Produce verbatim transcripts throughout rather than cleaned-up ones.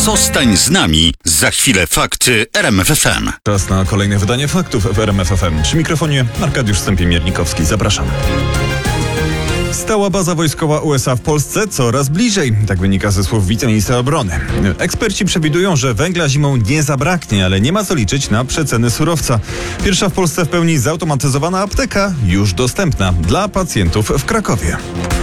Zostań z nami. Za chwilę fakty R M F F M. Czas na kolejne wydanie faktów w R M F F M. Przy mikrofonie Arkadiusz Stępień-Miernikowski. Zapraszam. Stała baza wojskowa U S A w Polsce coraz bliżej. Tak wynika ze słów wiceministra obrony. Eksperci przewidują, że węgla zimą nie zabraknie, ale nie ma co liczyć na przeceny surowca. Pierwsza w Polsce w pełni zautomatyzowana apteka już dostępna dla pacjentów w Krakowie.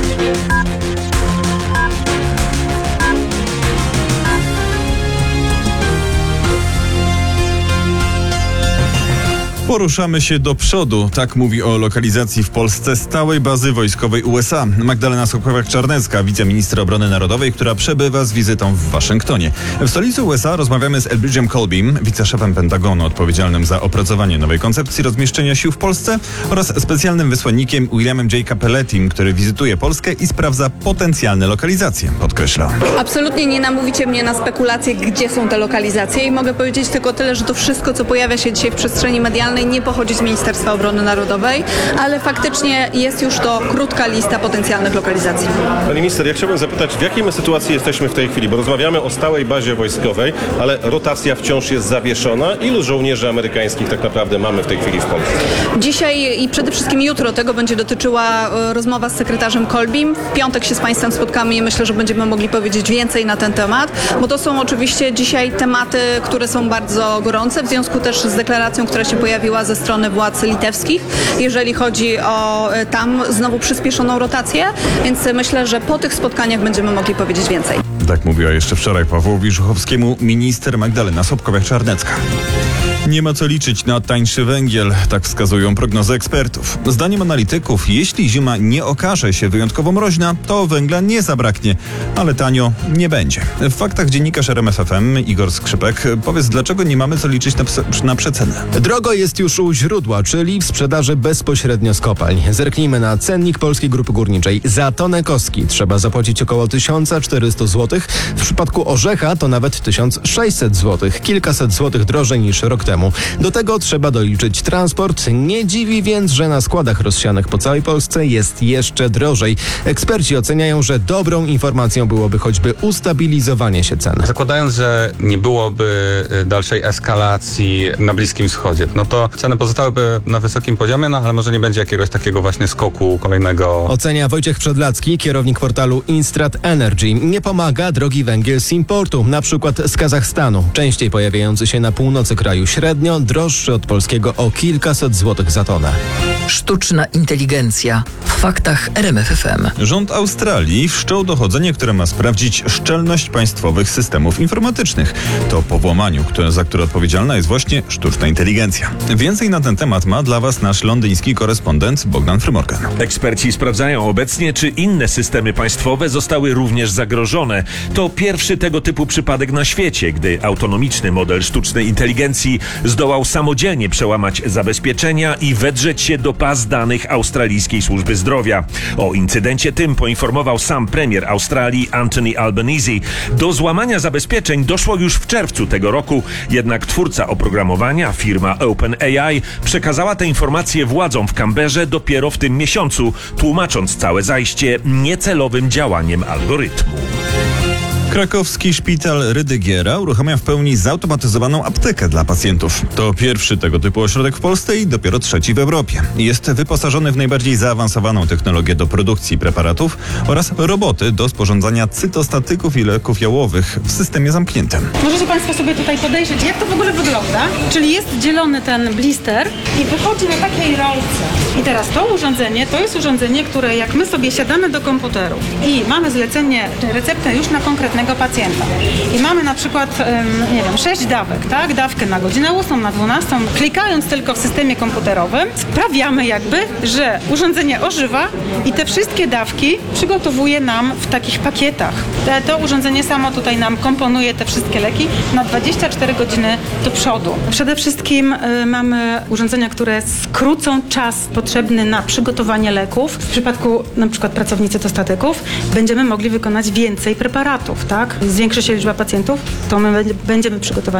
Poruszamy się do przodu, tak mówi o lokalizacji w Polsce stałej bazy wojskowej U S A Magdalena Sokołek-Czarnecka, wiceministra obrony narodowej, która przebywa z wizytą w Waszyngtonie. W stolicy U S A rozmawiamy z Elbridge'em Colbym, wiceszefem Pentagonu odpowiedzialnym za opracowanie nowej koncepcji rozmieszczenia sił w Polsce, oraz specjalnym wysłannikiem Williamem J. Capellettim, który wizytuje Polskę i sprawdza potencjalne lokalizacje, podkreśla. Absolutnie nie namówicie mnie na spekulacje, gdzie są te lokalizacje, i mogę powiedzieć tylko tyle, że to wszystko, co pojawia się dzisiaj w przestrzeni medialnej, nie pochodzi z Ministerstwa Obrony Narodowej, ale faktycznie jest już to krótka lista potencjalnych lokalizacji. Pani minister, ja chciałbym zapytać, w jakiej my sytuacji jesteśmy w tej chwili, bo rozmawiamy o stałej bazie wojskowej, ale rotacja wciąż jest zawieszona. Ilu żołnierzy amerykańskich tak naprawdę mamy w tej chwili w Polsce? Dzisiaj i przede wszystkim jutro tego będzie dotyczyła rozmowa z sekretarzem Colbym. W piątek się z Państwem spotkamy i myślę, że będziemy mogli powiedzieć więcej na ten temat, bo to są oczywiście dzisiaj tematy, które są bardzo gorące, w związku też z deklaracją, która się pojawiła ze strony władz litewskich, jeżeli chodzi o tam znowu przyspieszoną rotację, więc myślę, że po tych spotkaniach będziemy mogli powiedzieć więcej. Tak mówiła jeszcze wczoraj Pawłowi Żuchowskiemu minister Magdalena Sokołek-Czarnecka. Nie ma co liczyć na tańszy węgiel, tak wskazują prognozy ekspertów. Zdaniem analityków, jeśli zima nie okaże się wyjątkowo mroźna, to węgla nie zabraknie, ale tanio nie będzie. W faktach dziennikarz R M F F M Igor Skrzypek, powiedz, dlaczego nie mamy co liczyć na, na przecenę? Drogo jest już u źródła, czyli w sprzedaży bezpośrednio z kopalń. Zerknijmy na cennik Polskiej Grupy Górniczej. Za tonę kostki trzeba zapłacić około tysiąc czterysta złotych. W przypadku orzecha to nawet tysiąc sześćset złotych. Kilkaset złotych drożej niż rok temu. Do tego trzeba doliczyć transport. Nie dziwi więc, że na składach rozsianych po całej Polsce jest jeszcze drożej. Eksperci oceniają, że dobrą informacją byłoby choćby ustabilizowanie się cen. Zakładając, że nie byłoby dalszej eskalacji na Bliskim Wschodzie, no to ceny pozostałyby na wysokim poziomie, no ale może nie będzie jakiegoś takiego właśnie skoku kolejnego. Ocenia Wojciech Przedlacki, kierownik portalu Instrat Energy. Nie pomaga drogi węgiel z importu, na przykład z Kazachstanu. Częściej pojawiający się na północy kraju, średnio droższy od polskiego o kilkaset złotych za tonę. Sztuczna inteligencja. W faktach R M F F M. Rząd Australii wszczął dochodzenie, które ma sprawdzić szczelność państwowych systemów informatycznych. To po włamaniu, które, za które odpowiedzialna jest właśnie sztuczna inteligencja. Więcej na ten temat ma dla Was nasz londyński korespondent Bogdan Frymorgan. Eksperci sprawdzają obecnie, czy inne systemy państwowe zostały również zagrożone. To pierwszy tego typu przypadek na świecie, gdy autonomiczny model sztucznej inteligencji zdołał samodzielnie przełamać zabezpieczenia i wedrzeć się do baz danych australijskiej służby zdrowia. O incydencie tym poinformował sam premier Australii Anthony Albanese. Do złamania zabezpieczeń doszło już w czerwcu tego roku, jednak twórca oprogramowania, firma OpenAI, przekazała te informacje władzom w Canberrze dopiero w tym miesiącu, tłumacząc całe zajście niecelowym działaniem algorytmu. Krakowski szpital Rydygiera uruchamia w pełni zautomatyzowaną aptekę dla pacjentów. To pierwszy tego typu ośrodek w Polsce i dopiero trzeci w Europie. Jest wyposażony w najbardziej zaawansowaną technologię do produkcji preparatów oraz roboty do sporządzania cytostatyków i leków jałowych w systemie zamkniętym. Możecie Państwo sobie tutaj podejrzeć, jak to w ogóle wygląda. Czyli jest dzielony ten blister i wychodzi na takiej rolce. I teraz to urządzenie, to jest urządzenie, które jak my sobie siadamy do komputeru i mamy zlecenie, receptę już na konkretnego pacjenta i mamy na przykład, nie wiem, sześć dawek, tak? Dawkę na godzinę ósmą, na dwunastą. Klikając tylko w systemie komputerowym, sprawiamy jakby, że urządzenie ożywa i te wszystkie dawki przygotowuje nam w takich pakietach. To urządzenie samo tutaj nam komponuje te wszystkie leki na dwadzieścia cztery godziny do przodu. Przede wszystkim y, mamy urządzenia, które skrócą czas potrzebny na przygotowanie leków. W przypadku na przykład pracownicy cytostatyków będziemy mogli wykonać więcej preparatów, tak? Zwiększy się liczba pacjentów, to my będziemy przygotowani